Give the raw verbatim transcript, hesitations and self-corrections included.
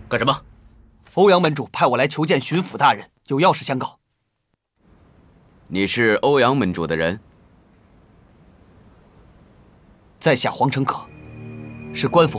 干什么？ 欧阳门主派我来求见巡抚大人，有要事相告。 你是欧阳门主的人？ 在下黄承可，是官府